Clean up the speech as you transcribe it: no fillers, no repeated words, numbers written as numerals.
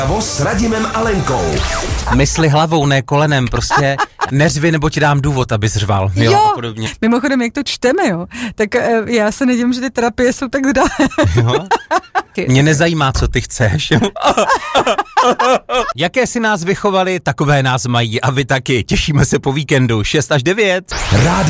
S Radimem a Lenkou. Mysli hlavou, ne kolenem, prostě neřvi, nebo ti dám důvod, abys řval. Jo, a podobně. Mimochodem, jak to čteme, jo, tak já se nedivím, že ty terapie jsou tak drahé. Jo? Mě nezajímá, co ty chceš. Jaké si nás vychovali, takové nás mají a vy taky. Těšíme se po víkendu 6 až 9.